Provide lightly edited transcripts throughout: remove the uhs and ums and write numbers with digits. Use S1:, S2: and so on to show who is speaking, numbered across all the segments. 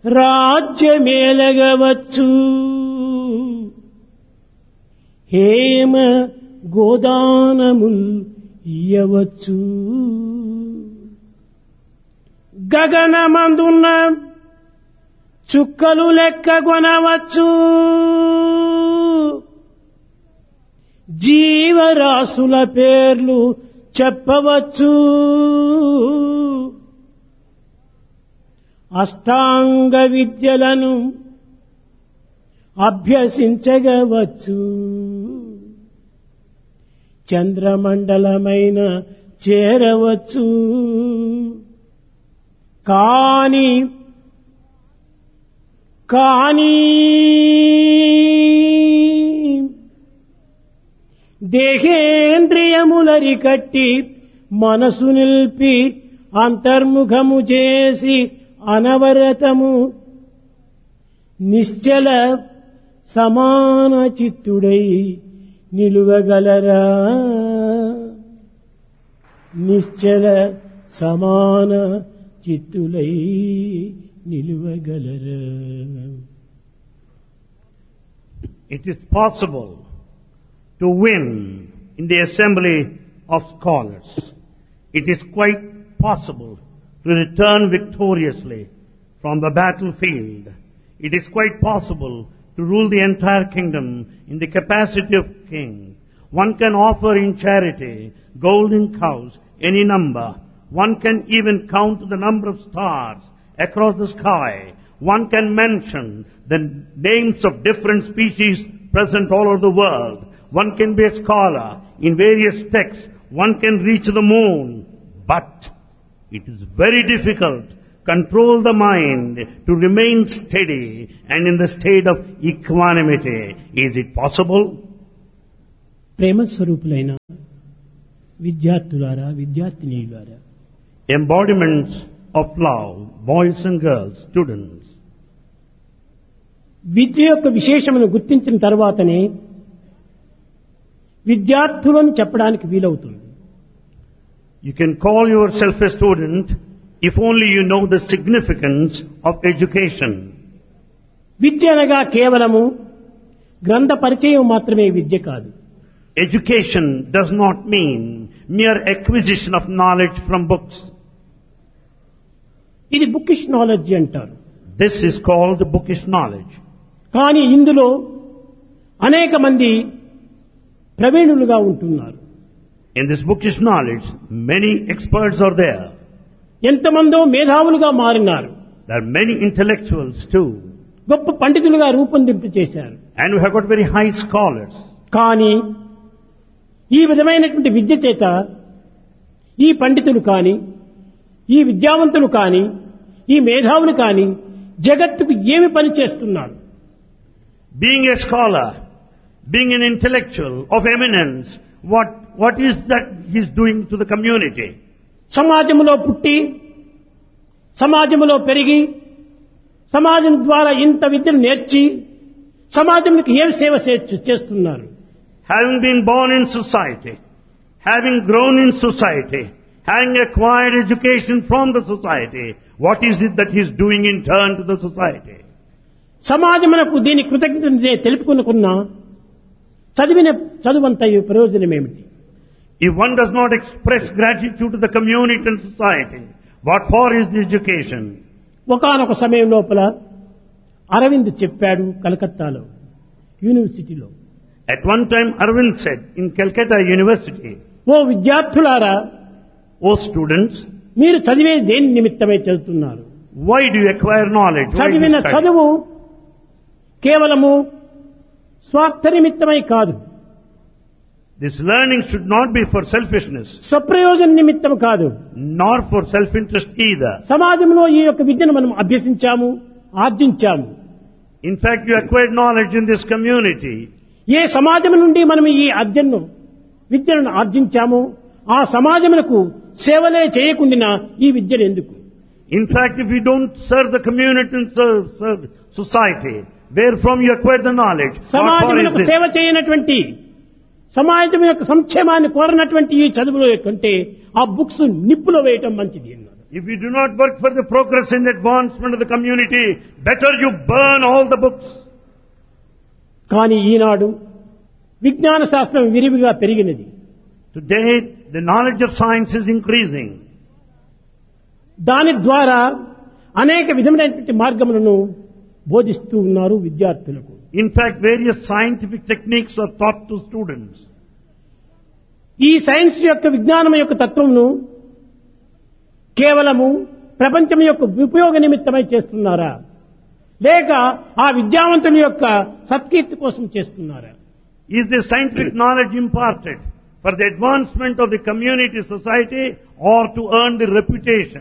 S1: రాజ్యమేలగవచ్చు హేమ గోదానముల్ ఇయ్యవచ్చు గగనమందున్న చుక్కలు లెక్కగొనవచ్చు జీవరాశుల పేర్లు చెప్పవచ్చు అష్టాంగ విద్యలను అభ్యసించగవచ్చు చంద్రమండలమైన చేరవచ్చు కానీ దేహేంద్రియములరికట్టి మనసు నిల్పి అంతర్ముఖము చేసి అనవరతము నిశ్చల సమాన చిత్తుడై నిలువగలరా నిశ్చల సమాన చిత్తులై నిలువగలరా.
S2: It is possible to win in the assembly of scholars. It is quite possible to return victoriously from the battlefield. It is quite possible to rule the entire kingdom in the capacity of king. One can offer in charity golden cows, any number. One can even count the number of stars across the sky. One can mention the names of different species present all over the world. One can be a scholar in various texts. One can reach the moon. But it is very difficult to control the mind to remain steady and in the state of equanimity. Is it possible?
S1: ప్రేమ స్వరూపులైన విద్యార్థులారా విద్యార్థినీయులారా,
S2: Embodiments of love, boys and girls, students.
S1: విద్య యొక్క విశేషమును గుర్తించిన తర్వాతనే విద్యార్థులను చెప్పడానికి వీలవుతుంది.
S2: You can call yourself a student if only you know the significance of education.
S1: విద్య అనగా కేవలము గ్రంథ పరిచయం మాత్రమే విద్య కాదు.
S2: Education does not mean mere acquisition of knowledge from books.
S1: ఇది బుకిష్ నాలెడ్జ్ అంటారు.
S2: This is called bookish knowledge.
S1: కానీ ఇందులో అనేక మంది ప్రవీణులుగా ఉంటున్నారు.
S2: In this bookish knowledge, many experts are there.
S1: ఎంతమందో మేధావులుగా మారినారు.
S2: There are many intellectuals too.
S1: గొప్ప పండితులుగా రూపొందింపు చేశారు.
S2: And we have got very high scholars.
S1: కానీ ఈ విధమైనటువంటి విద్య చేత ఈ పండితులు కానీ ఈ విద్యావంతులు కానీ ఈ మేధావులు కానీ జగత్తుకు ఏమి పని చేస్తున్నారు?
S2: Being a scholar, being an intellectual of eminence, what is that he is doing to the community?
S1: సమాజంలో పుట్టి సమాజంలో పెరిగి సమాజం ద్వారా ఇంత విద్యను నేర్చి సమాజంకి ఏం సేవ చేస్తున్నారు?
S2: Having been born in society, having grown in society, having acquired education from the society, what is it that he is doing in turn to the society?
S1: సమాజమునకు దీని కృతజ్ఞత తెలుపుకున్నా చదివిన చదువంత ప్రయోజనం ఏమిటి?
S2: If one does not express gratitude to the community and society, what for is the education?
S1: ఒకానొక సమయం లోపల అరవింద్ చెప్పాడు కలకత్తాలో యూనివర్సిటీలో.
S2: At one time Arvind said in Calcutta University,
S1: ఓ విద్యార్థులారా,
S2: O students,
S1: మీరు చదివే దేని నిమిత్తమై చదువుతున్నారు?
S2: why do you acquire knowledge? Why do you
S1: చదివిన
S2: study?
S1: చదువు కేవలము స్వార్థ నిమిత్తమై కాదు,
S2: This learning should not be for selfishness,
S1: స్వప్రయోజన నిమిత్తం కాదు.
S2: nor for self-interest either.
S1: సమాజంలో ఈ యొక్క విద్యను మనం అభ్యసించాము, ఆర్జించాము.
S2: In fact, you acquired knowledge in this community.
S1: ఏ సమాజం నుండి మనం ఈ విద్యను ఆర్జించామో ఆ సమాజమునకు సేవలే చేయకుండినా ఈ విద్యను ఎందుకు?
S2: In fact, if you don't serve the community and serve society, where from you acquired the knowledge, what for is
S1: సమాజమునకు
S2: this?
S1: సేవ చేయనటువంటి సమాజం యొక్క సంక్షేమాన్ని కోరనటువంటి ఈ చదువులో కంటే ఆ బుక్స్ నిప్పులో వేయటం మంచిది అన్నారు.
S2: If you do not work for the progress and advancement of the community, better you burn all the books.
S1: కానీ ఈనాడు విజ్ఞాన శాస్త్రం విరివిగా పెరిగినది.
S2: Today, the knowledge of science is increasing.
S1: దాని ద్వారా అనేక విధమైనటువంటి మార్గములను బోధిస్తూ ఉన్నారు విద్యార్థులకు.
S2: In fact, various scientific techniques are taught to students.
S1: ఈ సైన్స్ యొక్క విజ్ఞానం యొక్క తత్వమును కేవలము ప్రపంచం యొక్క ఉపయోగ నిమిత్తమై చేస్తున్నారా, లేక ఆ విద్యావంతుల యొక్క సత్కీర్తి కోసం చేస్తున్నారా?
S2: Is the scientific knowledge imparted for the advancement of the community, society, or to earn the reputation?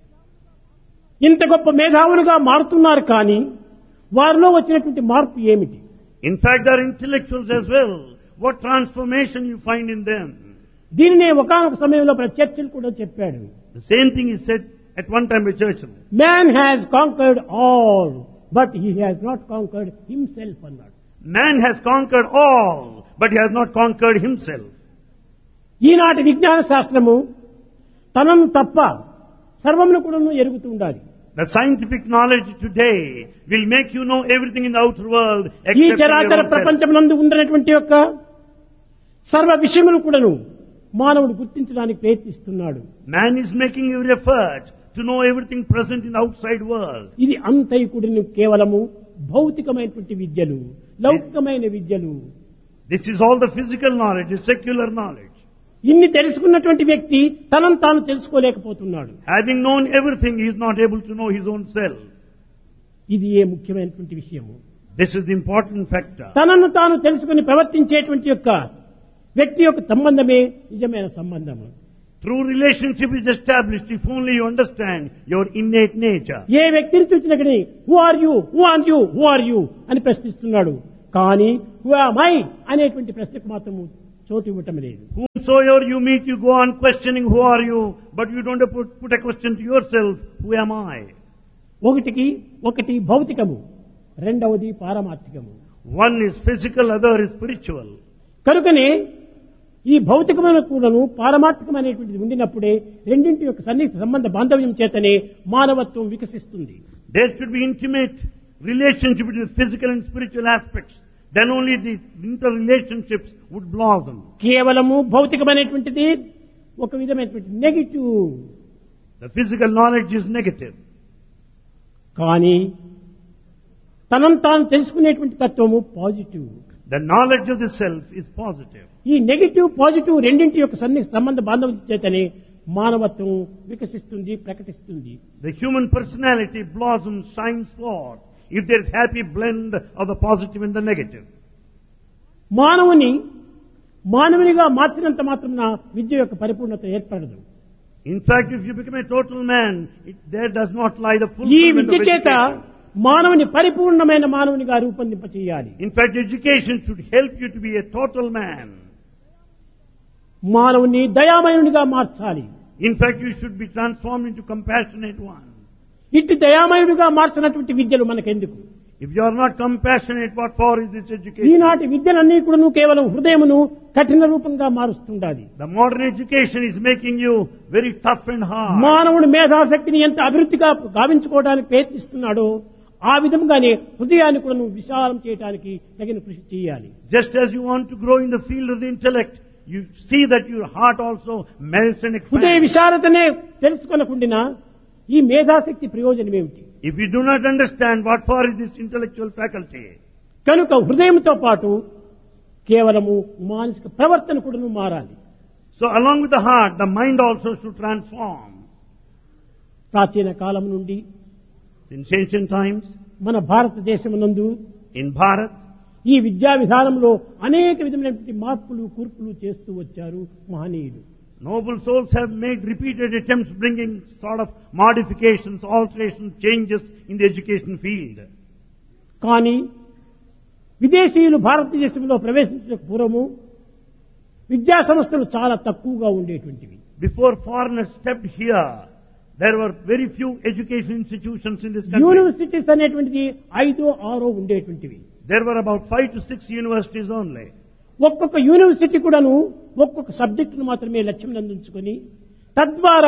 S1: ఇంత గొప్ప మేధావులుగా మారుతున్నారు, కానీ వారిలో వచ్చినటువంటి మార్పు ఏమిటి?
S2: In fact, they are intellectuals as well. What transformation you find in them?
S1: దీనినే ఒకానొక సమయంలో చర్చిలు కూడా చెప్పాడు.
S2: The same thing is said at one time by Churchill.
S1: Man has conquered all, but he has not conquered himself అన్నాడు.
S2: Man has conquered all, but he has not conquered himself.
S1: ఈనాటి విజ్ఞాన శాస్త్రము తనను తప్ప సర్వమును కూడా ఎరుగుతూ ఉండాలి.
S2: The scientific knowledge today will make you know everything in the outer world
S1: ఈ
S2: except
S1: చరాచర
S2: your own self.
S1: ప్రపంచమునందు ఉన్నటువంటి యొక్క సర్వ విషయములు కూడాను మానవుడు గుర్తించడానికి ప్రయత్నిస్తున్నాడు.
S2: Man is making every effort to know everything present in the outside world.
S1: ఇది అంతైకుడిని కేవలము భౌతికమైనటువంటి విద్యలు, లౌకికమైన విద్యలు.
S2: This is all the physical knowledge, the secular knowledge.
S1: ఇన్ని తెలుసుకున్నటువంటి వ్యక్తి తనను తాను తెలుసుకోలేకపోతున్నాడు.
S2: Having known everything, he is not able to know his own self.
S1: ఇది ఏ ముఖ్యమైనటువంటి విషయము.
S2: This is the important factor.
S1: తనను తాను తెలుసుకుని ప్రవర్తించేటువంటి యొక్క వ్యక్తి యొక్క సంబంధమే నిజమైన సంబంధము.
S2: True relationship is established if only you understand your innate nature.
S1: ఏ వ్యక్తిని చూసినా కానీ who are you, who are you, who are you అని ప్రశ్నిస్తున్నాడు, కానీ హూ ఆమ్ ఐ అనేటువంటి ప్రశ్నకు మాత్రము చోటు ఇవ్వటం లేదు.
S2: Whomsoever you meet, you go on questioning who are you, but you don't put a question to yourself, who am I?
S1: ఒకటి భౌతికము, రెండవది పారమార్థికము.
S2: One is physical, other is spiritual.
S1: కనుకనే ఈ భౌతికమైన కూడాను పారమార్థికమైనటువంటిది ఉండినప్పుడే రెండింటి యొక్క సన్నిహిత సంబంధ బాంధవ్యం చేతనే మానవత్వం వికసిస్తుంది.
S2: There should be intimate relationship between physical and spiritual aspects. Then only the interrelationships would blossom.
S1: కేవలము భౌతికమైనటువంటిది ఒక విధమైనటువంటి negative.
S2: The physical knowledge is negative.
S1: కానీ తనను తాను తెలుసుకునేటువంటి తత్వము positive.
S2: The knowledge of the self is positive.
S1: ఈ నెగిటివ్ పాజిటివ్ రెండింటి యొక్క సన్నిహిత సంబంధ బాంధవ్యం చేతనే మానవత్వం వికసిస్తుంది, ప్రకటిస్తుంది.
S2: The human personality blossoms, shines forth, if there is happy blend of the positive and the negative.
S1: మానవునిగా మార్చినంత మాత్రమున విద్య యొక్క పరిపూర్ణత ఏర్పడదు.
S2: In fact, if you become a total man, there does not lie the
S1: ఈ
S2: fulfillment of
S1: విద్య చేత
S2: education.
S1: మానవుని పరిపూర్ణమైన మానవునిగా రూపొందింప చేయాలి.
S2: In fact, education should help you to be a total man.
S1: మానవుని దయామయునిగా మార్చాలి.
S2: In fact, you should be transformed into compassionate one.
S1: ఇట్టి దయామయుడిగా మార్చినటువంటి విద్యలు మనకెందుకు?
S2: If you are not compassionate, what for is this education?
S1: ఈనాటి విద్యలన్నీ కూడా కేవలం హృదయమును కఠిన రూపంగా మారుస్తుండాలి.
S2: The modern education is making you very tough and hard.
S1: మానవుడి మేధాశక్తిని ఎంత అభివృద్ధిగా గావించుకోవడానికి ప్రయత్నిస్తున్నాడో ఆ విధంగానే హృదయాన్ని కూడా విశాలం చేయడానికి తగిన కృషి చేయాలి.
S2: Just as you want to grow in the field of the intellect, you see that your heart also melts and
S1: హృదయ
S2: expands.
S1: విశాలతనే తెలుసుకొనకుండా ఈ మేధాశక్తి ప్రయోజనం ఏమిటి?
S2: If you do not understand, what for is this intellectual faculty?
S1: కనుక హృదయంతో పాటు కేవలము మానసిక ప్రవర్తన కూడా మారాలి.
S2: So along with the heart, the mind also should transform.
S1: ప్రాచీన కాలం నుండి
S2: Since ancient times,
S1: మన భారతదేశమునందు
S2: in Bharat,
S1: ఈ విద్యా విధానంలో అనేక విధమైనటువంటి మార్పులు కూర్పులు చేస్తూ వచ్చారు మహనీయులు.
S2: noble souls have made repeated attempts bringing sort of modifications, alterations, changes in the education field.
S1: కానీ విదేశీయులు భారతదేశంలో ప్రవేశించక పూర్వము విద్యా సంస్థలు చాలా తక్కువగా ఉండేటువంటివి.
S2: Before foreigners stepped here, there were very few education institutions in this country.
S1: Universities అనేటువంటిది 5-6 ఉండేటువంటివి.
S2: There were about 5 to 6 universities only.
S1: ఒక్కొక్క యూనివర్సిటీ కూడాను ఒక్కొక్క సబ్జెక్టును మాత్రమే లక్ష్యం అందించుకొని తద్వారా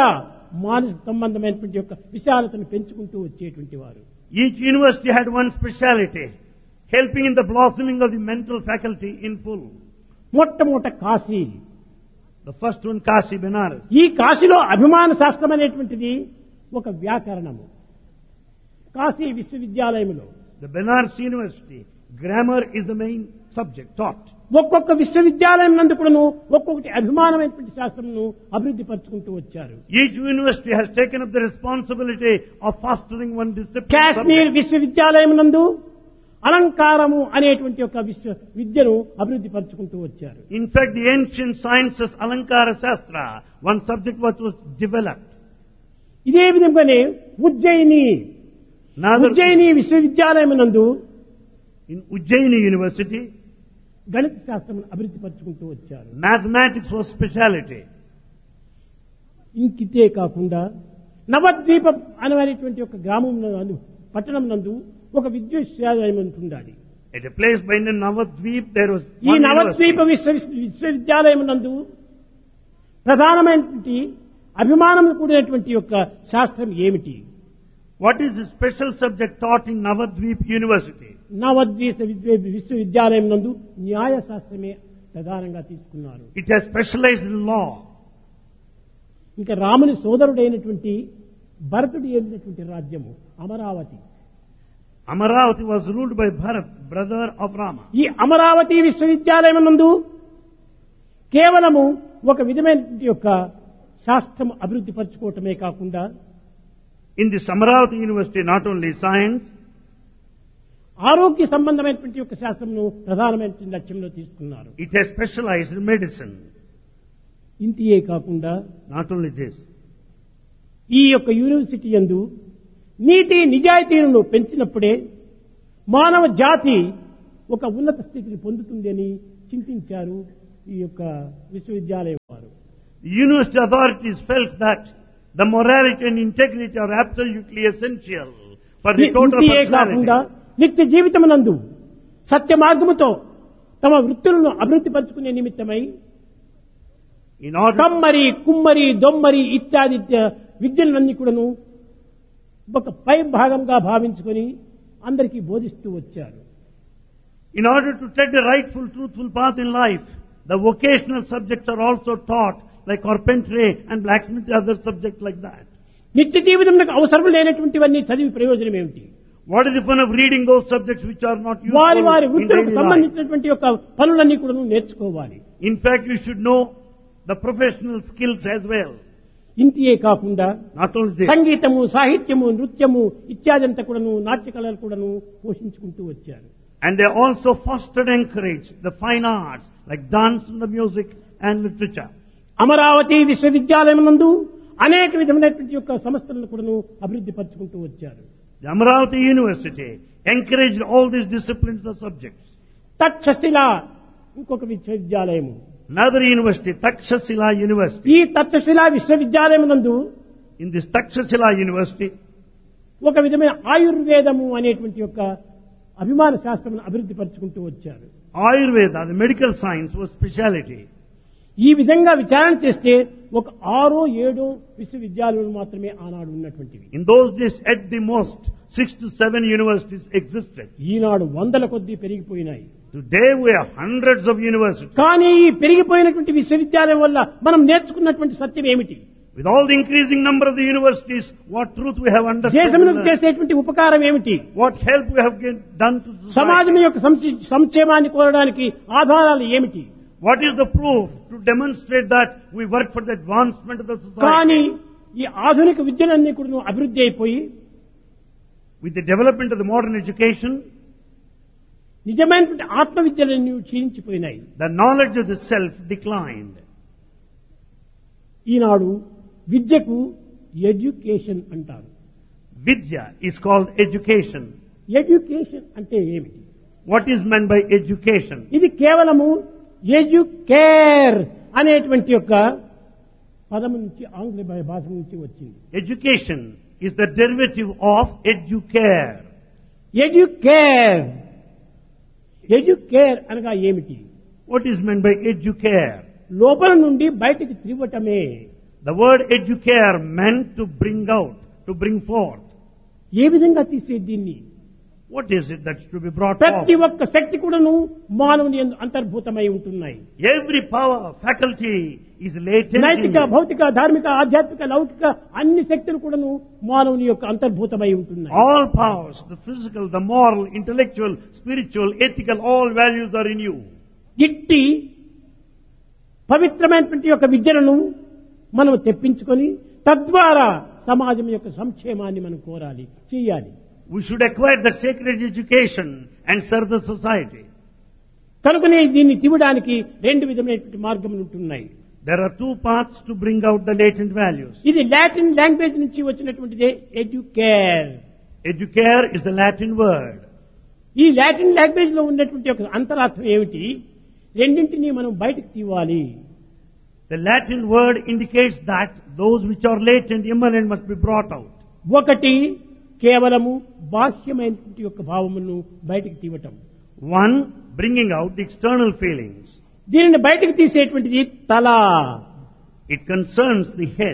S1: మానసిక సంబంధమైనటువంటి యొక్క విశాలతను పెంచుకుంటూ వచ్చేటువంటి వారు.
S2: Each university had one speciality, helping in the blossoming of the mental faculty in full.
S1: మొట్టమొదట Kashi.
S2: The first one, Kashi, Benares.
S1: ఈ కాశీలో అభిమాన శాస్త్రం అనేటువంటిది ఒక వ్యాకరణము. కాశీ విశ్వవిద్యాలయంలో
S2: The Benares University, grammar is the main subject taught.
S1: ఒక్కొక్క విశ్వవిద్యాలయం నందు కూడాను ఒక్కొక్కటి అభిమానమైనటువంటి శాస్త్రమును అభివృద్ధి పరుచుకుంటూ వచ్చారు.
S2: Each university has taken up the responsibility of fostering one discipline.
S1: Kashmir విశ్వవిద్యాలయం నందు అలంకారము అనేటువంటి ఒక విద్యను అభివృద్ధి పరుచుకుంటూ వచ్చారు.
S2: In fact, the ancient sciences, Alankara Shastra, one subject was developed.
S1: ఇదే విధంగానే ఉజ్జయిని విశ్వవిద్యాలయం నందు
S2: In Ujjaini University,
S1: గణిత శాస్త్రం అభివృద్ధి పరుచుకుంటూ వచ్చారు.
S2: mathematics was speciality.
S1: ఇంకితే కాకుండా నవద్వీపం అనేటువంటి ఒక గ్రామం పట్టణం నందు ఒక విశ్వవిద్యాలయం ఉండాలి.
S2: At a place by the Navadvip, there was
S1: ఈ
S2: one
S1: నవద్వీప
S2: university.
S1: విశ్వవిద్యాలయం నందు ప్రధానమైనటువంటి అభిమానం కూడినటువంటి యొక్క శాస్త్రం ఏమిటి?
S2: What is the special subject taught in Navadvip University?
S1: నవద్వీప విశ్వవిద్యాలయం నందు న్యాయ శాస్త్రమే ప్రధానంగా తీసుకున్నారు.
S2: It has specialized in law.
S1: ఇంకా రాముని సోదరుడైనటువంటి భరతుడు ఏలినటువంటి రాజ్యము Amaravati.
S2: Amaravati was ruled by Bharat, brother of Rama.
S1: ఈ అమరావతి విశ్వవిద్యాలయం నందు కేవలము ఒక విధమైనటువంటి యొక్క శాస్త్రం అభివృద్ధి పరచుకోవటమే కాకుండా
S2: In this Amaravati University, not only science,
S1: ఆరోగ్య సంబంధమైనటువంటి యొక్క శాస్త్రంను ప్రధానమైనటువంటి లక్ష్యంలో తీసుకున్నారు.
S2: it has specialized in medicine.
S1: ఇంతియే కాకుండా
S2: Not only this,
S1: ఈ యొక్క యూనివర్సిటీ యందు నీతి నిజాయితీలను పెంచినప్పుడే మానవ జాతి ఒక ఉన్నత స్థితిని పొందుతుంది అని చింతించారు ఈ యొక్క విశ్వవిద్యాలయం వారు.
S2: the university authorities felt that the morality and integrity are absolutely essential for the total
S1: ఇంతియే కాకుండా
S2: personality.
S1: నిత్య జీవితమునందు సత్య మార్గముతో తమ వృత్తులను అభివృద్ధి పరచుకునే నిమిత్తమై
S2: In order,
S1: కమ్మరి కుమ్మరి దొమ్మరి ఇత్యాది విద్యలన్నీ కూడాను ఒక పై భాగంగా భావించుకొని అందరికీ బోధిస్తూ వచ్చారు.
S2: in order to take the rightful, truthful path in life, the vocational subjects are also taught, like carpentry and blacksmith, other subjects like that.
S1: నిత్య జీవితంలో అవసరం లేనటువంటివన్నీ చదివి ప్రయోజనం ఏమిటి?
S2: What is the fun of reading those subjects which are not useful
S1: వారి వారి
S2: in
S1: వృత్తులకు
S2: daily life?
S1: సంబంధించినటువంటి యొక్క పనులన్నీ కూడా నేర్చుకోవాలి.
S2: In fact, you should know the professional skills as well.
S1: ఇంతియే కాకుండా
S2: Not only this,
S1: సంగీతము సాహిత్యము నృత్యము ఇత్యాదంతా కూడాను నాట్య కళలు కూడాను పోషించుకుంటూ వచ్చారు.
S2: and they also fostered and encouraged the fine arts like dance and the music and literature.
S1: Amaravati విశ్వవిద్యాలయం నందు అనేక విధమైనటువంటి యొక్క సంస్థలను కూడాను అభివృద్ధి పరచుకుంటూ వచ్చారు.
S2: The Amaravati University encouraged all these disciplines and subjects.
S1: Takshashila ఇంకొక విశ్వవిద్యాలయము.
S2: Another university, Takshashila University.
S1: ఈ తక్షశిల విశ్వవిద్యాలయం నందు
S2: In this Takshashila University,
S1: ఒక విధమైన ఆయుర్వేదము అనేటువంటి యొక్క అభిమాన శాస్త్రమును అభివృద్ధి పరచుకుంటూ వచ్చారు.
S2: Ayurveda, the medical science, was speciality.
S1: ఈ విధంగా విచారణ చేస్తే ఒక 6-7 విశ్వవిద్యాలయాలు మాత్రమే ఆనాడు ఉన్నటువంటివి.
S2: In those days, at the most, 6 to 7 universities existed.
S1: ఈనాడు వందల కొద్దీ పెరిగిపోయినాయి.
S2: Today we have hundreds of universities.
S1: కానీ ఈ పెరిగిపోయినటువంటి విశ్వవిద్యాలయం వల్ల మనం నేర్చుకున్నటువంటి సత్యం ఏమిటి?
S2: With all the increasing number of the universities, what truth we have understood?
S1: దేశమునకు చేసేటువంటి ఉపకారం ఏమిటి?
S2: What help we have done to
S1: సమాజం
S2: society?
S1: యొక్క సంక్షేమాన్ని కోరడానికి ఆధారాలు ఏమిటి?
S2: What is the proof to demonstrate that we work for the advancement of the
S1: కానీ
S2: society?
S1: ఈ ఆధునిక విద్యలన్నీ కూడా అభివృద్ధి అయిపోయి
S2: With the development of the modern education,
S1: నిజమైనటువంటి ఆత్మ విద్యలన్నీ క్షీణించిపోయినాయి.
S2: the knowledge of the self declined.
S1: ఈనాడు విద్యకు ఎడ్యుకేషన్ అంటారు.
S2: Vidya is called education.
S1: Education అంటే ఏమిటి?
S2: What is meant by education?
S1: ఇది కేవలము ఎడ్యుకేర్ అనేటువంటి యొక్క పదం నుంచి ఆంగ్ల భాష నుంచి వచ్చింది.
S2: Education is the derivative of educare.
S1: Educare educare అనగా ఏమిటి?
S2: What is meant by educare?
S1: లోపల నుండి బయటికి త్రివ్వటమే.
S2: The word educare meant to bring out, to bring forth.
S1: ఏ విధంగా తీసేది దీన్ని?
S2: What is it that's to be brought
S1: ప్రతి
S2: forth?
S1: ఒక్క శక్తి కూడాను మానవుని యందు అంతర్భూతమై ఉంటున్నాయి.
S2: Every power, faculty is latent in
S1: నైతిక,
S2: you.
S1: భౌతిక, ధార్మిక, ఆధ్యాత్మిక, లౌకిక అన్ని శక్తులు కూడాను మానవుని యొక్క అంతర్భూతమై ఉంటున్నాయి.
S2: All powers, the physical, the moral, intellectual, spiritual, ethical, all values are in you.
S1: ఇట్టి పవిత్రమైనటువంటి యొక్క విద్యలను మనం తెప్పించుకొని తద్వారా సమాజం యొక్క సంక్షేమాన్ని మనం కోరాలి, చేయాలి.
S2: We should acquire that sacred education and serve the society.
S1: కనుకనే దీన్ని తీవడానికి రెండు విధమైనటువంటి మార్గములు ఉంటున్నాయి.
S2: There are two paths to bring out the latent values.
S1: ఇది లాటిన్ లాంగ్వేజ్ నుంచి వచ్చినటువంటిదే educare.
S2: Educare is the Latin word.
S1: ఈ లాటిన్ లాంగ్వేజ్ లో ఉన్నటువంటి ఒక అంతరార్థం ఏమిటి? రెండింటినీ మనం బయటకు తీవాలి.
S2: The Latin word indicates that those which are latent, immanent must be brought out.
S1: ఒకటి కేవలము బాహ్యమైనటువంటి యొక్క భావములను బయటకు తీయటం.
S2: One, bringing out the external feelings.
S1: దీనిని బయటకు తీసేటువంటిది తల.
S2: It concerns the head.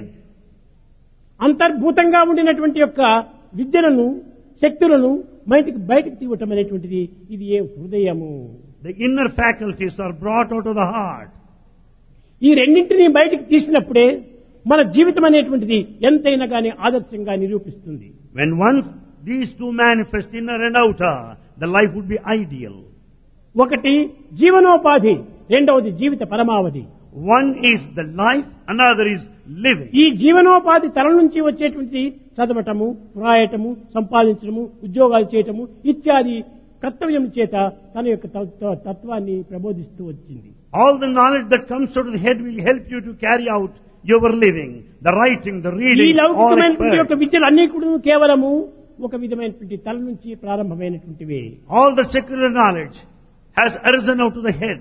S1: అంతర్భూతంగా ఉండినటువంటి యొక్క విద్యలను, శక్తులను బయటకు తీయటం అనేటువంటిది ఇది ఏ హృదయము.
S2: The inner faculties are brought out of the heart.
S1: ఈ రెండింటినీ బయటకు తీసినప్పుడే మన జీవితం అనేటువంటిది ఎంతైనా కానీ ఆదర్శంగా నిరూపిస్తుంది.
S2: When once these two manifest, inner and outer, the life would be ideal.
S1: ఒకటి జీవనోపాధి, రెండవది జీవిత పరమావధి.
S2: One is the life, another is living.
S1: ఈ జీవనోపాధి తల నుంచి వచ్చేటువంటి చదవటము, వ్రాయటము, సంపాదించడము, ఉద్యోగాలు చేయటము ఇత్యాది కర్తవ్యం చేత తన యొక్క తత్వాన్ని ప్రబోధిస్తూ వచ్చింది.
S2: All the knowledge that comes out of the head will help you to carry out your living, the writing, the
S1: ఈ
S2: reading, all
S1: లౌకికమైనటువంటి యొక్క
S2: expert.
S1: విద్యలు అన్ని కూడా కేవలము ఒక విధమైనటువంటి తల నుంచి ప్రారంభమైనటువంటివే.
S2: All the secular knowledge has arisen out of the head.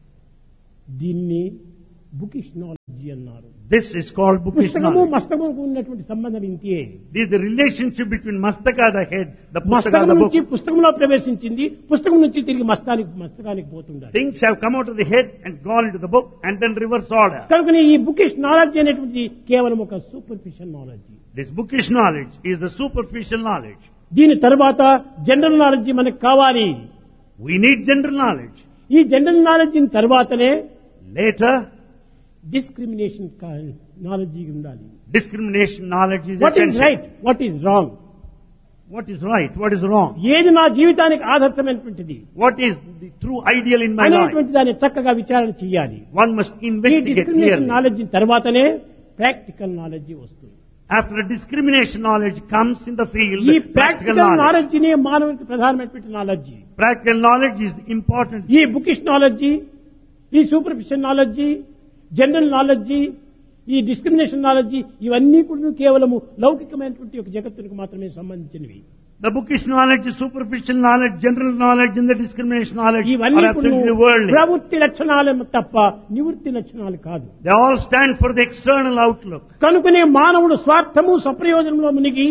S1: దీన్ని బుకిష్ నాలెడ్జీ అన్నారు.
S2: This is called bookish
S1: పుస్తకము
S2: knowledge.
S1: మస్తకముకు ఉన్నటువంటి సంబంధం ఇంతే.
S2: This is the relationship between mastaka, the head, the pustaka,
S1: మస్తకం
S2: the
S1: నుంచి
S2: book.
S1: పుస్తకంలో ప్రవేశించింది, పుస్తకం నుంచి తిరిగి మస్తకానికి పోతుండాలి.
S2: Things have come out of the head and gone into the book and then reverse order.
S1: కనుకనే ఈ బుకిష్ నాలెడ్జ్ అనేటువంటి కేవలం ఒక superficial knowledge.
S2: This bookish knowledge is the superficial knowledge.
S1: దీని తర్వాత జనరల్ నాలెడ్జ్ మనకు కావాలి.
S2: We need general knowledge.
S1: ఈ జనరల్ నాలెడ్జ్ తర్వాతనే
S2: Later,
S1: డిస్క్రిమినేషన్ నాలెడ్జ్ ఉండాలి.
S2: discrimination knowledge is
S1: what is
S2: essential.
S1: Right, what is wrong,
S2: What is right? What is wrong?
S1: ఏది నా జీవితానికి ఆదర్శమైనటువంటిది
S2: What is the true ideal in my life?
S1: అనేటువంటి దాన్ని చక్కగా విచారణ చేయాలి.
S2: One must
S1: ఈ
S2: investigate
S1: డిస్క్రిమినేషన్
S2: clearly.
S1: నాలెడ్జ్ తర్వాతనే ప్రాక్టికల్ నాలెడ్జ్ వస్తుంది.
S2: After a discrimination knowledge comes in the field,
S1: ఈ
S2: practical
S1: ప్రాక్టికల్
S2: knowledge.
S1: నాలెడ్జ్ నే మానవునికి ప్రధానమైనటువంటి knowledge.
S2: Practical knowledge is important.
S1: ఈ బుకిష్ నాలెడ్జ్, ఈ సూపర్ఫిషియల్ నాలెడ్జ్, జనరల్ నాలెడ్జ్, ఈ డిస్క్రిమినేషన్ నాలెడ్జ్ ఇవన్నీ కూడా కేవలము లౌకికమైనటువంటి ఒక జగత్తునికి మాత్రమే సంబంధించినవి.
S2: The bookish knowledge, superficial knowledge, general knowledge, and the discrimination knowledge
S1: ఇవన్నీ
S2: are absolutely worldly.
S1: ప్రవృత్తి లక్షణాలు తప్ప నివృత్తి లక్షణాలు కాదు.
S2: They all stand for the external outlook.
S1: కనుకనే మానవుడు స్వార్థము సప్రయోజనంలో మునిగి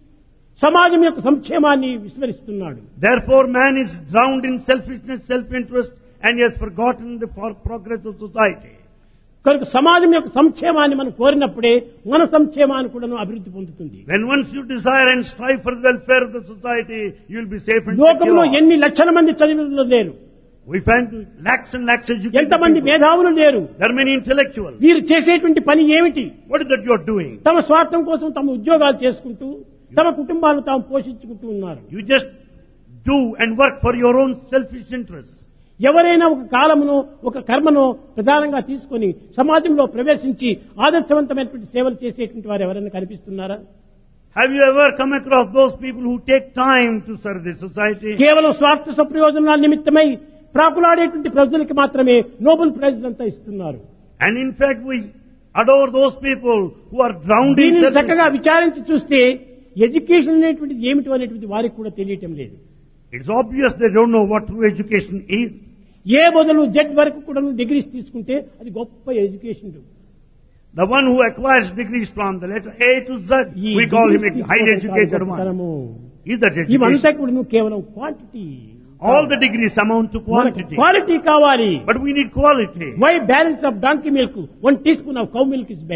S1: సమాజం యొక్క సంక్షేమాన్ని విస్మరిస్తున్నాడు.
S2: Therefore, man is drowned in selfishness, self-interest, and he has forgotten the progress of society.
S1: కనుక సమాజం యొక్క సంక్షేమాన్ని మనం కోరినప్పుడే మన సంక్షేమాన్ని కూడా అభివృద్ధి పొందుతుంది.
S2: When once you desire and strive for the welfare of the society, you will be safe and
S1: లోకంలో
S2: secure.
S1: ఎన్ని లక్షల మంది చదివిన లేరు,
S2: We find lakhs and lakhs educated
S1: ఎంతమంది
S2: people.
S1: మేధావులు లేరు.
S2: There are many intellectuals.
S1: వీరు చేసేటువంటి పని ఏమిటి?
S2: What is that you are doing?
S1: తమ స్వార్థం కోసం తమ ఉద్యోగాలు చేసుకుంటూ తమ కుటుంబాలను తాము పోషించుకుంటూ ఉన్నారు.
S2: You just do and work for your own selfish interests.
S1: ఎవరైనా ఒక కాలమును, ఒక కర్మను ప్రధానంగా తీసుకొని సమాజంలో ప్రవేశించి ఆదర్శవంతమైనటువంటి సేవలు చేసేటువంటి వారు ఎవరైనా కనిపిస్తున్నారా?
S2: Have you ever come across those people who take time to serve the society?
S1: కేవలం స్వార్థ సప్రయోజనాల నిమిత్తమై ప్రాకులాడేటువంటి ప్రజలకు మాత్రమే నోబెల్ ప్రైజ్లంతా ఇస్తున్నారు.
S2: And in fact, we adore those people who are drowned in
S1: దీనిని
S2: selfish.
S1: చక్కగా విచారించి చూస్తే ఎడ్యుకేషన్ అనేటువంటిది ఏమిటి అనేటువంటి వారికి కూడా తెలియటం లేదు.
S2: It's obvious they don't know what true education is.
S1: ఏ మొదలు జెడ్ వరకు కూడా డిగ్రీస్ తీసుకుంటే అది గొప్ప education.
S2: The one who acquires degrees from the letter A to Z, we call him a highly educated one. Is that
S1: ఇవంతా
S2: education?
S1: కూడా కేవలం quantity.
S2: All the degrees amount to quantity.
S1: Quality కావాలి.
S2: But we need quality.
S1: Why balance of donkey milk 1 teaspoon of cow milk is better.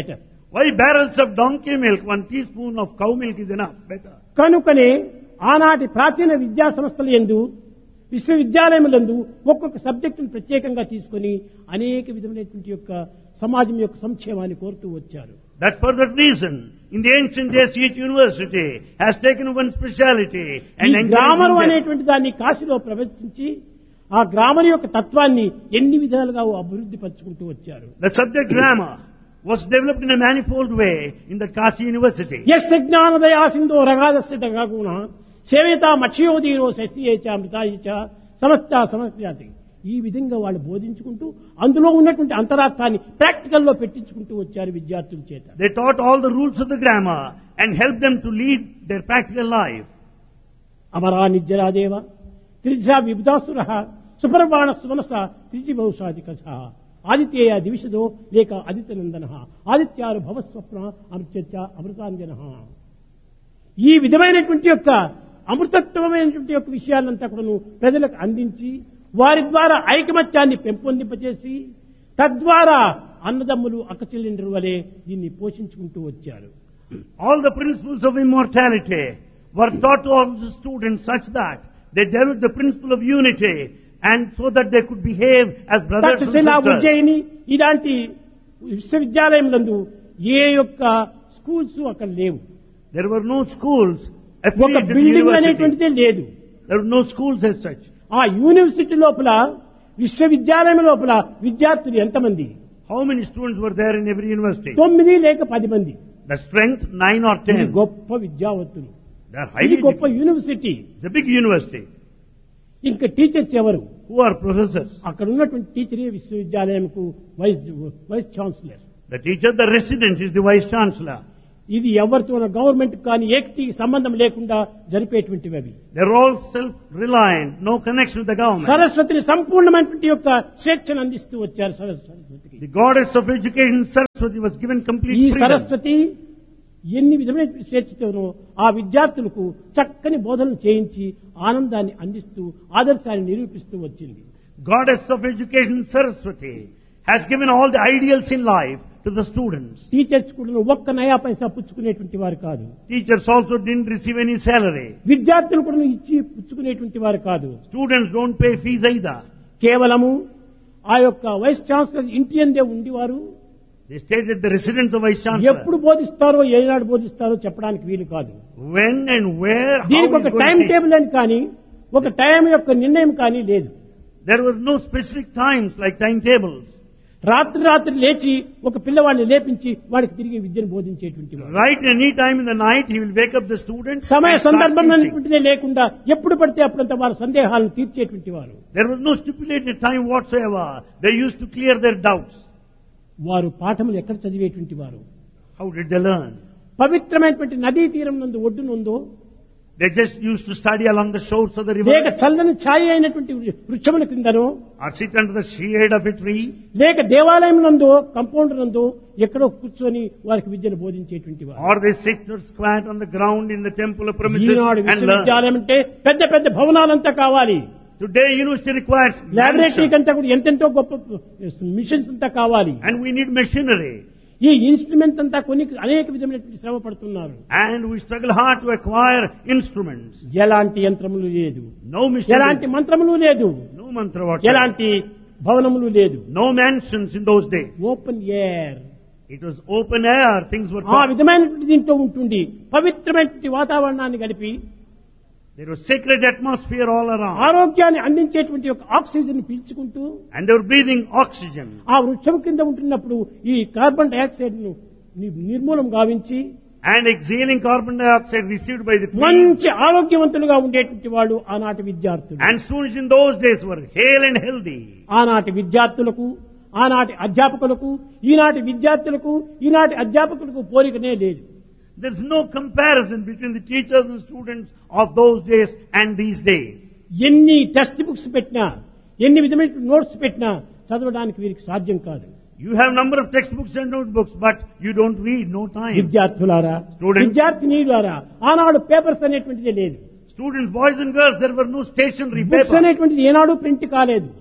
S2: Why barrels of donkey milk? 1 teaspoon of cow milk is enough. Better.
S1: కనుకనే ఆనాటి ప్రాచీన విద్యా సంస్థల యందు విశ్వవిద్యాలయములందు ఒక్కొక్క సబ్జెక్టును ప్రత్యేకంగా తీసుకొని అనేక విధమైనటువంటి యొక్క సమాజం యొక్క సంక్షేమాన్ని కోరుతూ వచ్చారు.
S2: That for that reason, in the ancient days, each university has taken one speciality and
S1: ఈ గ్రామర్
S2: encouraged them.
S1: అనేటువంటి దాన్ని కాశీలో ప్రవేశించి ఆ గ్రామర్ యొక్క తత్వాన్ని ఎన్ని విధాలుగా అభివృద్ధి పరుచుకుంటూ వచ్చారు.
S2: The subject grammar was developed in a manifold way in the Kashi University.
S1: Yes జ్ఞానదయా సింధో రగాదస్య కాకుండా సేవేత మక్షయోదీరో శశియేచ మృతాయిచ సమస్త సమస్యాతి ఈ విధంగా వాళ్ళు బోధించుకుంటూ అందులో ఉన్నటువంటి అంతరార్థాన్ని ప్రాక్టికల్లో పెట్టించుకుంటూ వచ్చారు విద్యార్థుల చేత.
S2: They taught all the rules of the grammar and helped them to lead their practical life.
S1: Amara నిజ్జరాదేవ త్రిజా విబుధాసుర సుపర్వాణ సుమనస త్రిజి బహుశాధిక ఆదిత్యేయ దివిషదో లేక ఆదిత్యనందన ఆదిత్యారు భవస్వప్న అమృత్య అమృతాంజన. ఈ విధమైనటువంటి యొక్క అమృతత్వమైనటువంటి యొక్క విషయాలంతా కూడా ప్రజలకు అందించి వారి ద్వారా ఐకమత్యాన్ని పెంపొందింపచేసి తద్వారా అన్నదమ్ములు అక్కచెల్లెండ్రు వలె దీన్ని పోషించుకుంటూ వచ్చారు.
S2: All the principles of immortality were taught to all the students such that they developed the principle of unity and so that they could behave as brothers and
S1: Takshashila
S2: sisters.
S1: Ujjaini ఇలాంటి విశ్వవిద్యాలయంలందు ఏ యొక్క స్కూల్స్ అక్కడ లేవు.
S2: There were no schools
S1: ఒక
S2: affiliated to the
S1: building
S2: university.
S1: అనేటువంటిదే లేదు.
S2: There were no schools as such.
S1: ఆ university లోపల విశ్వవిద్యాలయం లోపల విద్యార్థులు ఎంతమంది?
S2: How many students were there in every university?
S1: 9 లేక 10 మంది.
S2: The strength 9 or
S1: ఇది
S2: 10.
S1: గొప్ప విద్యావంతులు.
S2: They are
S1: ఇది
S2: highly
S1: గొప్ప
S2: educated.
S1: University.
S2: It's a big university.
S1: ఇంకా టీచర్స్ ఎవరు?
S2: Who are professors?
S1: అక్కడ ఉన్నటువంటి టీచరే విశ్వవిద్యాలయంకు vice chancellor.
S2: The teacher, the resident is the vice chancellor.
S1: ఇది ఎవరితో గవర్నమెంట్ కానీ ఏకటి సంబంధం లేకుండా జరిపేటువంటివి అవి.
S2: They're all self-reliant, no connection with the government.
S1: సరస్వతిని సంపూర్ణమైనటువంటి యొక్క స్వేచ్ఛను అందిస్తూ వచ్చారు సరస్వతికి.
S2: The goddess of education, Saraswati, was given complete
S1: ఈ
S2: freedom.
S1: సరస్వతి ఎన్ని విధమైన స్వేచ్ఛతోనో ఆ విద్యార్థులకు చక్కని బోధనలు చేయించి ఆనందాన్ని అందిస్తూ ఆదర్శాన్ని నిరూపిస్తూ వచ్చింది.
S2: Goddess of education, Saraswati, has given all the ideals in life to the students.
S1: Teachers కూడా ఒక్క నయా పైసా పుచ్చుకునేటువంటి వారు కాదు.
S2: Teachers also didn't receive any salary.
S1: విద్యార్థులు కూడా ఇచ్చి పుచ్చుకునేటువంటి వారు కాదు.
S2: Students don't pay fees either.
S1: కేవలము ఆ యొక్క వైస్ ఛాన్సలర్ ఇంటి అందే ఉండివారు.
S2: They stayed at the residence of vice chancellor.
S1: ఎప్పుడు బోధిస్తారో ఏనాడు బోధిస్తారో చెప్పడానికి వీలు కాదు.
S2: When and where, how
S1: దీనికి
S2: is
S1: ఒక
S2: going
S1: time
S2: to teach.
S1: Table అని కానీ ఒక టైం యొక్క నిర్ణయం కానీ లేదు.
S2: There were no specific times like timetables.
S1: రాత్రి లేచి ఒక పిల్లవాడిని లేపించి వాడికి తిరిగి విద్యను బోధించేటువంటి వాడు.
S2: Right any time in the night, he will wake up the students.
S1: సమయ
S2: and start
S1: సందర్భం
S2: teaching.
S1: అనేటువంటిదే లేకుండా ఎప్పుడు పడితే అప్పుడంతా వారి సందేహాలను తీర్చేటువంటి వారు.
S2: There was no stipulated time whatsoever. They used to clear their doubts.
S1: వారు పాఠములు ఎక్కడ చదివేటువంటి వారు?
S2: How did they learn?
S1: పవిత్రమైనటువంటి నదీ తీరం నందు ఒడ్డునుందో
S2: They just used to study along the shores of the
S1: లేక
S2: river,
S1: చల్లని ఛాయ అయినటువంటి వృక్షముల క్రిందనో
S2: or sit under the shade of a tree,
S1: లేక దేవాలయం నందో కంపౌండ్ నందో ఎక్కడో కూర్చొని వారికి విద్యను బోధించేటువంటి వారు.
S2: or they sit or squat on the ground in the temple premises
S1: Eenadu
S2: and learn.
S1: విశ్వవిద్యాలయం అంటే పెద్ద పెద్ద భవనాలంతా కావాలి.
S2: Today university requires
S1: laboratory
S2: mansion,
S1: కంతా కూడా ఎంతెంతో గొప్ప మిషన్స్ అంతా కావాలి.
S2: and we need machinery,
S1: ఈ ఇన్స్ట్రుమెంట్ అంతా కొన్ని అనేక విధమైనటువంటి శ్రమ పడుతున్నారు.
S2: and we struggle hard to acquire instruments.
S1: ఎలాంటి యంత్రములు లేదు,
S2: No machinery,
S1: ఎలాంటి మంత్రములు లేదు,
S2: no mantra whatsoever,
S1: ఎలాంటి భవనములు లేదు.
S2: no mansions in those days.
S1: Open air
S2: It was open air, things were
S1: ఆ
S2: taught.
S1: విధమైనటువంటి దీంట్లో ఉంటుండి పవిత్రమైనటువంటి వాతావరణాన్ని కలిపి
S2: There was sacred atmosphere all around,
S1: ఆరోగ్యాన్ని అందించేటువంటి ఒక oxygen పీల్చుకుంటూ
S2: and they were breathing oxygen.
S1: ఆ వృక్షం కింద ఉంటున్నప్పుడు ఈ కార్బన్ డైఆక్సైడ్ ను నిర్మూలం గావించి
S2: And exhaling carbon dioxide received by the trees.
S1: మంచి ఆరోగ్యవంతులుగా ఉండేటువంటి వాళ్ళు ఆనాటి విద్యార్థులు.
S2: And students in those days were hale and healthy.
S1: ఆనాటి విద్యార్థులకు ఆనాటి అధ్యాపకులకు ఈనాటి విద్యార్థులకు ఈనాటి అధ్యాపకులకు పోలికనే లేదు.
S2: There's no comparison between the teachers and students of those days and these days.
S1: ఎన్ని టెక్స్ట్ బుక్స్ పెట్టినా ఎన్ని విధమైన నోట్స్ పెట్టినా చదవడానికి వీరికి సాధ్యం కాదు.
S2: You have number of textbooks and notebooks, but you don't read, no time.
S1: విద్యార్థులారా,
S2: Students.
S1: విద్యార్థినీలారా, ఆనాడు పేపర్స్ అనేటువంటిది లేదు.
S2: Students, boys and girls, there were no stationery
S1: books
S2: paper.
S1: అనేటువంటిది ఏనాడు ప్రింట్ కాలేదు.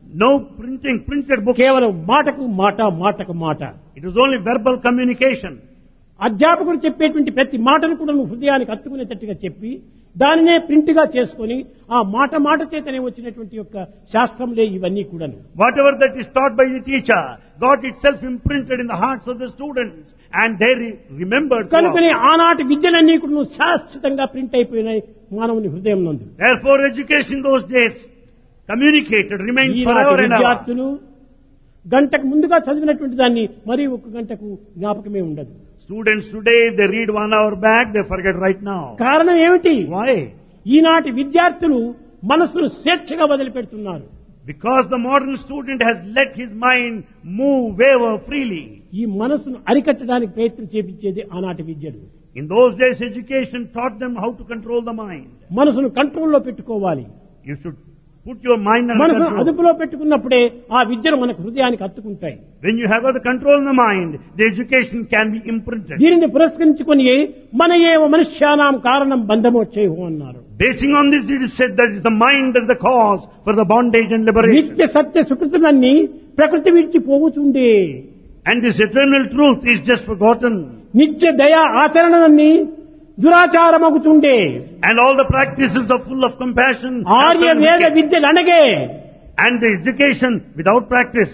S2: No printed books.
S1: కేవలం మాటకు మాట, మాటకు మాట.
S2: It was only verbal communication.
S1: అధ్యాపకుడు చెప్పేటువంటి ప్రతి మాటను కూడా నువ్వు హృదయానికి హత్తుకునేటట్టుగా చెప్పి దానినే ప్రింట్ గా చేసుకొని ఆ మాట చేతనే వచ్చినటువంటి యొక్క శాస్త్రంలే ఇవన్నీ కూడాను.
S2: Whatever that is taught by the teacher got itself imprinted in the hearts of the students and they remembered.
S1: కనుకనే ఆనాటి విద్యలన్నీ కూడా శాశ్వతంగా ప్రింట్ అయిపోయినాయి మానవుని హృదయం నందు.
S2: Therefore education those days communicated, remained forever and ever.
S1: విద్యార్థులు గంటకు ముందుగా చదివినటువంటి దాన్ని మరి ఒక గంటకు జ్ఞాపకమే ఉండదు.
S2: Students today, if they read 1 hour back, they forget right now.
S1: కారణం ఏమిటి?
S2: Why?
S1: ఈనాటి విద్యార్థులు మనసును స్వేచ్ఛగా వదిలిపెడుతున్నారు.
S2: Because the modern student has let his mind move, waver freely.
S1: ఈ మనసును అరికట్టడానికి ప్రయత్నం చేపించేది ఆనాటి విద్యలు.
S2: In those days, education taught them how to control the mind.
S1: మనసును కంట్రోల్లో పెట్టుకోవాలి.
S2: You should put your mind under
S1: మనసును
S2: control.
S1: అదుపులో పెట్టుకున్నప్పుడే ఆ విద్యలు మనకు హృదయానికి హత్తుకుంటాయి.
S2: When you have got the control in the mind, the education can be imprinted.
S1: దీనిని పురస్కరించుకొని మన ఏవ మనుష్యానాం కారణం బంధమోక్షేహో అన్నారు.
S2: Basing on this, it is said that it's the mind that is the cause for the bondage and liberation.
S1: నిత్య సత్య సుకృతులన్నీ ప్రకృతి విడిచి పోవుచుండే.
S2: And this eternal truth is just forgotten.
S1: నిత్య దయా ఆచరణలన్నీ దురాచారమగుచుండే.
S2: And all the practices are full of compassion.
S1: Arya వేద విద్యలు అనగే.
S2: And the education without practice.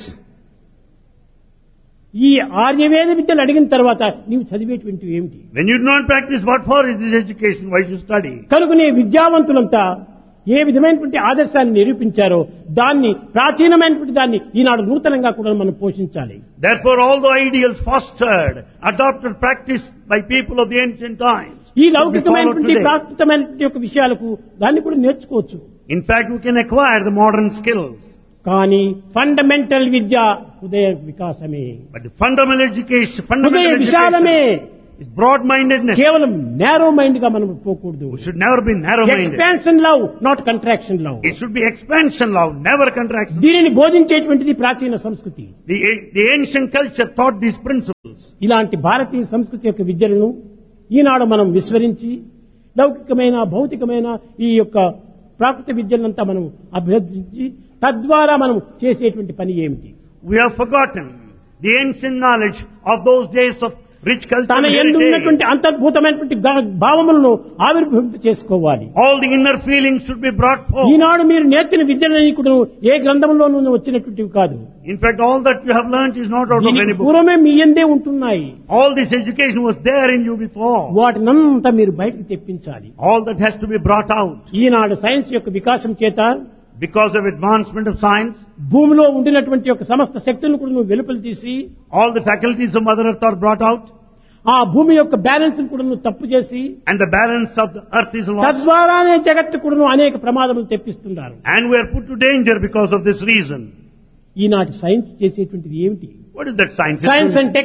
S1: ఈ ఆర్యవేద విద్యలు అడిగిన తర్వాత నీవు చదివేటువంటి ఏమిటి?
S2: When you do not practice, what for is this education? Why should you study?
S1: కనుకనే విద్యావంతులంతా ఏ విధమైనటువంటి ఆదర్శాన్ని నిరూపించారో దాన్ని ప్రాచీనమైనటువంటి దాన్ని ఈనాడు నూతనంగా కూడా మనం పోషించాలి.
S2: Therefore, all the ideals fostered, adopted, practiced by people of the ancient times.
S1: ఈ లౌకికమైనటువంటి ప్రాకృతమైనటువంటి యొక్క విషయాలకు దాన్ని కూడా నేర్చుకోవచ్చు.
S2: In fact, we can acquire the modern skills.
S1: కానీ ఫండమెంటల్ విద్య హృదయ వికాసమే.
S2: But the fundamental
S1: హృదయ
S2: education
S1: విశాలమే.
S2: is broad-mindedness.
S1: కేవలం నేరో మైండ్ గా మనం పోకూడదు.
S2: We should never be narrow-minded.
S1: Expansion love, not contraction love.
S2: It should be expansion love, never contraction.
S1: దీనిని బోధించేటువంటిది ప్రాచీన సంస్కృతి.
S2: The ancient culture taught these principles.
S1: ఇలాంటి భారతీయ సంస్కృతి యొక్క విద్యలను ఈనాడు మనం విస్మరించి లౌకికమైన భౌతికమైన ఈ యొక్క ప్రాకృత విద్యలంతా మనం అభ్యర్థించి తద్వారా మనం చేసేటువంటి పని ఏమిటి?
S2: We have forgotten the ancient knowledge of those days of rich culture.
S1: తన యందు ఉన్నటువంటి అంతర్భూతమైనటువంటి భావములను ఆవిర్భవింప చేసుకోవాలి.
S2: All the inner feelings should be brought forth.
S1: ఈనాడు మీరు నేర్చిన విద్యలని కూడా ఏ గ్రంథంలోనూ వచ్చినటువంటివి కాదు.
S2: In fact, all that you have learnt is not out of any book.
S1: పూర్వమే మీ యందే ఉంటున్నాయి.
S2: All this education was there in you before.
S1: వాటినంతా మీరు బయటకు తెప్పించాలి.
S2: All that has to be brought out.
S1: Eenadu science యొక్క వికాసం చేత
S2: Because of advancement of science,
S1: భూమిలో ఉండినటువంటి యొక్క సమస్త శక్తులను కూడా నువ్వు వెలుపల తీసి
S2: all the faculties of Mother Earth are brought out.
S1: ఆ భూమి యొక్క బ్యాలెన్స్ కూడా నువ్వు తప్పు చేసి
S2: And the balance of the earth is lost.
S1: తద్వారానే జగత్తు కూడా అనేక ప్రమాదములు తెప్పిస్తున్నారు.
S2: And we are put to danger because of this reason.
S1: ఈనాటి సైన్స్ చేసేటువంటిది ఏమిటి?
S2: What is that science?
S1: Science and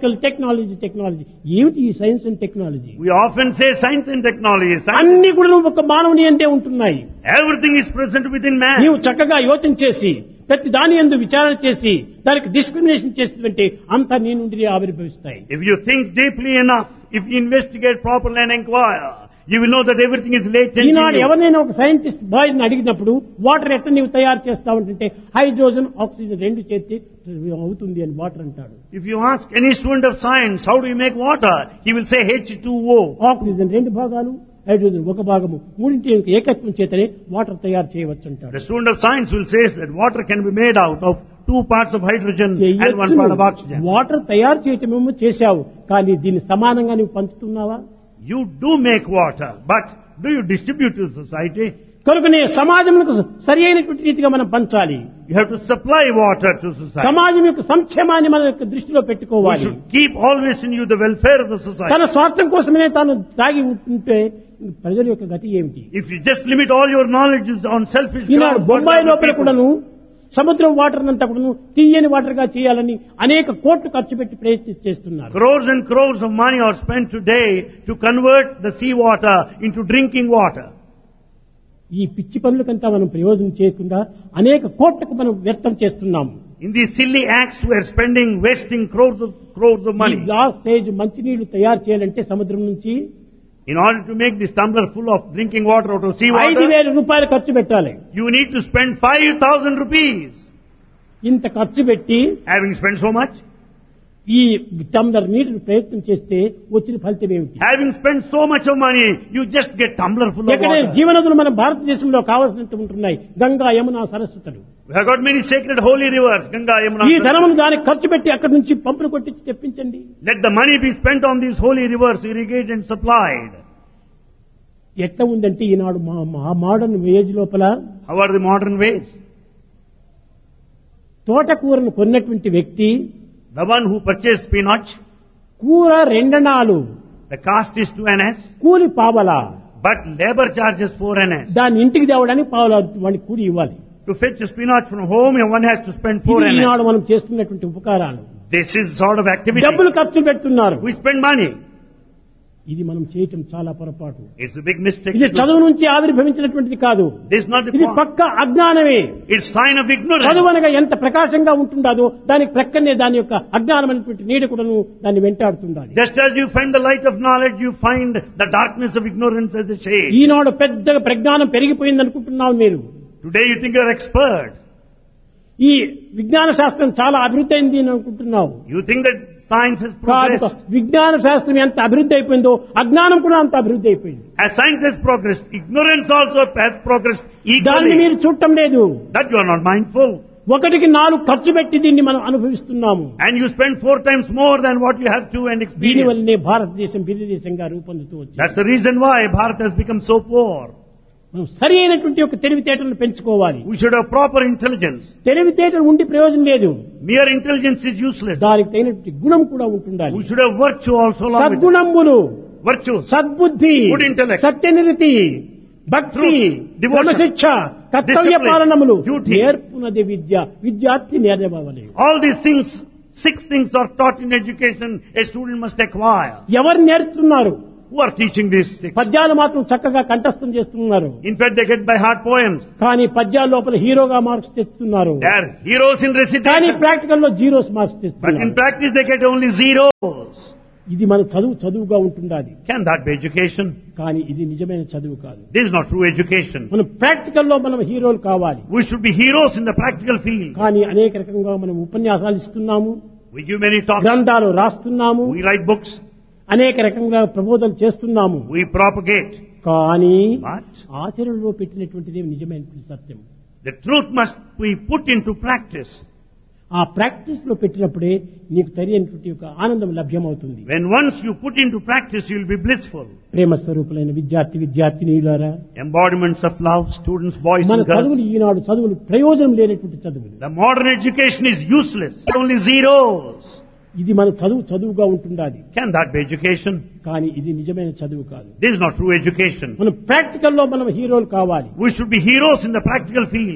S1: technology ఏమిటి? ఈ science and technology
S2: We often say science and technology.
S1: అన్ని కూడా నువ్వు ఒక మానవుని అంతే ఉంటున్నాయి.
S2: Everything is present within man.
S1: నీవు చక్కగా యోచన చేసి ప్రతి దాని యందు విచారణ చేసి దానికి డిస్క్రిమినేషన్ చేస్తుంటే అంతా నీ నుండి ఆవిర్భవిస్తాయి.
S2: If you think deeply enough, if you investigate properly and inquire, you will know that everything is latent in
S1: Eenadu
S2: you.
S1: ఎవరినైనా ఒక సైంటిస్ట్ బాయ్స్ ని అడిగినప్పుడు వాటర్ ఎట్లా నీవు తయారు చేస్తావంటే హైడ్రోజన్ ఆక్సిజన్ రెండు చేస్తే అవుతుంది అని వాటర్ అంటాడు.
S2: If you ask any student of science, how do you make water? He will say H2O.
S1: Oxygen రెండు భాగాలు, హైడ్రోజన్ ఒక భాగము, మూడింటి యొక్క ఏకత్వం చేతనే వాటర్ తయారు చేయవచ్చు అంటాడు.
S2: The student of science will say that water can be made out of 2 parts of hydrogen and 1 part of oxygen.
S1: Water తయారు చేయటమేమో చేశావు, కానీ దీన్ని సమానంగా నువ్వు పంచుతున్నావా?
S2: You do make water, but do you distribute to society?
S1: కనుకనే సమాజంలో సరి అయినటువంటి రీతిగా మనం పంచాలి.
S2: You have to supply water to society.
S1: సమాజం యొక్క సంక్షేమాన్ని మన యొక్క దృష్టిలో
S2: You
S1: పెట్టుకోవాలి.
S2: should keep always in you the welfare of the society.
S1: తన స్వార్థం కోసమే తాను తాగి ఉంటే ప్రజల యొక్క గతి ఏమిటి?
S2: If you just limit all your knowledge on selfish
S1: Eenadu
S2: grounds,
S1: Bombay లోపల
S2: people-
S1: కూడాను సముద్రం వాటర్ అంతా కూడాను తీయని వాటర్ గా చేయాలని అనేక కోట్లు ఖర్చు పెట్టి ప్రయత్నం చేస్తున్నారు.
S2: Crores and crores of money are spent today to convert the sea water into drinking water.
S1: ఈ పిచ్చి పనులకంతా మనం ప్రయోజనం చేయకుండా అనేక కోట్లకు మనం వ్యర్థం చేస్తున్నాము.
S2: In these silly acts we are wasting crores of
S1: ఈ
S2: money.
S1: గ్లాస్ సైజ్ మంచినీళ్లు తయారు చేయాలంటే సముద్రం నుంచి
S2: In order to make this tumbler full of drinking water out of sea water,
S1: 5,000 రూపాయలు ఖర్చు పెట్టాలి.
S2: you need to spend 5,000 rupees.
S1: ఇంత ఖర్చు పెట్టి
S2: Having spent so much,
S1: ఈ టంబ్లర్ నీటిని ప్రయత్నం చేస్తే వచ్చిన ఫలితం ఏమిటి?
S2: having spent so much of money, you just get tumbler full of
S1: ఎక్కడైనా
S2: water.
S1: జీవనదులు మన భారతదేశంలో కావాల్సినంత ఉంటున్నాయి. Ganga, Yamuna, సరస్వతులు.
S2: We have got many sacred holy rivers, Ganga, Yamuna.
S1: ఈ ధనమును దానికి ఖర్చు పెట్టి అక్కడి నుంచి పంపులు కొట్టించి తెప్పించండి.
S2: Let the money be spent on these holy rivers, irrigated and supplied.
S1: ఎట్లా ఉందంటే ఈనాడు మా మోడర్న్ ఏజ్ లోపల
S2: How are the modern ways?
S1: తోటకూరను కొన్నటువంటి వ్యక్తి
S2: The one who purchased spinach,
S1: కూర 2 అణాలు,
S2: the cost is 2 annas,
S1: కూలి పావలా,
S2: but labor charges 4 annas.
S1: దాన్ని ఇంటికి తేవడానికి పావలా వాడికి కూలి ఇవ్వాలి.
S2: To fetch a spinach from home, one has to spend 4
S1: ఇది
S2: annas.
S1: ఈనాడు మనం చేస్తున్నటువంటి ఉపకారాలు.
S2: This is sort of activity.
S1: డబ్బులు ఖర్చు పెడుతున్నారు.
S2: We spend money.
S1: ఇది మనం చేయటం చాలా పొరపాటు.
S2: It's a big mistake.
S1: ఇది చదువు నుంచి ఆవిర్భవించినటువంటిది కాదు.
S2: This is not the
S1: ఇది
S2: point.
S1: పక్క అజ్ఞానమే.
S2: It's sign of ignorance.
S1: చదువు అనగా ఎంత ప్రకాశంగా ఉంటుందో దానికి ప్రక్కనే దాని యొక్క అజ్ఞానమైనటువంటి నీడ కూడాను దాన్ని వెంటాడుతుండాలి.
S2: Just as you find the light of knowledge, you find the darkness of ignorance as a shade.
S1: ఈనాడు పెద్దగా ప్రజ్ఞానం పెరిగిపోయింది అనుకుంటున్నావు మీరు.
S2: Today you think you're expert.
S1: ఈ విజ్ఞాన శాస్త్రం చాలా అభివృద్ధి అయింది అని అనుకుంటున్నావు.
S2: You think that science has
S1: కాదు,
S2: progressed.
S1: విజ్ఞాన శాస్త్రం ఎంత అభివృద్ధి అయిపోయిందో అజ్ఞానం కూడా అంత అభివృద్ధి అయిపోయింది.
S2: As science has progressed, ignorance also has progressed
S1: దాన్ని
S2: equally.
S1: మీరు చూడటం లేదు.
S2: That you are not mindful.
S1: 1కి 4 ఖర్చు పెట్టి దీన్ని మనం అనుభవిస్తున్నాము.
S2: And you spend 4 times more than what you have to and
S1: దీని
S2: experience.
S1: వల్లనే భారతదేశం బిల్లి దేశంగా రూపొందుతూ వచ్చింది.
S2: That's the reason why Bharat has become so poor.
S1: మనం సరి అయినటువంటి ఒక తెలివితేటలను పెంచుకోవాలి.
S2: We should have proper intelligence.
S1: తెలివితేటలు ఉండి ప్రయోజనం లేదు.
S2: Mere intelligence is useless.
S1: దానికి తగినటువంటి గుణం కూడా ఉంటుండాలి.
S2: We should have virtue also along with it.
S1: సద్గుణములు,
S2: Virtues.
S1: సద్బుద్ధి,
S2: Good intellect.
S1: సత్యనిరతి, భక్తి,
S2: Truth, devotion,
S1: క్రమశిక్ష, కర్తవ్య
S2: discipline,
S1: పాలనములు,
S2: duty.
S1: నేర్పునది విద్య, విద్యార్థి నేర్వవలె.
S2: All these things, 6 things are taught in education a student must acquire.
S1: ఎవరు నేర్పుతున్నారు?
S2: Who are teaching these 6?
S1: పద్యాలు మాత్రం చక్కగా కంఠస్థం చేస్తున్నారు.
S2: In fact, they get by heart poems.
S1: కానీ పద్యాల లోపల హీరోగా మార్క్స్ తెస్తున్నారు.
S2: They are heroes in
S1: కానీ
S2: recitation.
S1: ప్రాక్టికల్ లో జీరోస్ మార్క్స్
S2: But in
S1: తెస్తున్నారు.
S2: practice, they get only zeros.
S1: ఇది మన చదువుగా ఉంటుండాలి.
S2: Can that be education?
S1: కానీ ఇది నిజమైన చదువు కాదు.
S2: This is not true education.
S1: మనం ప్రాక్టికల్ లో మనం హీరోలు కావాలి.
S2: We should be heroes in the practical field.
S1: కానీ అనేక రకంగా మనం ఉపన్యాసాలు ఇస్తున్నాము,
S2: We give many talks.
S1: గ్రంథాలు రాస్తున్నాము,
S2: We write books.
S1: అనేక రకంగా ప్రబోధనలు చేస్తున్నాము.
S2: We propagate.
S1: కానీ
S2: But
S1: ఆచరణలో పెట్టినటువంటిది నిజమైనటువంటి సత్యం.
S2: the truth must be put into practice.
S1: ఆ ప్రాక్టీస్ లో పెట్టినప్పుడే నీకు తెలియనటువంటి ఒక ఆనందం లభ్యమవుతుంది.
S2: When once you put into practice, you will be blissful.
S1: Prema స్వరూపులైన విద్యార్థినీయులారా,
S2: Embodiments of love, students, boys
S1: మన
S2: and girls.
S1: చదువులు ఈనాడు చదువులు ప్రయోజనం లేనటువంటి చదువులు.
S2: The modern education is useless. Only zeros.
S1: ఇది మన చదువుగా ఉంటుండాలి.
S2: Can that be education?
S1: కానీ ఇది నిజమైన చదువు కాదు.
S2: This is not true education.
S1: మనం ప్రాక్టికల్ లో మనం హీరోలు కావాలి.
S2: We should be heroes in the practical field.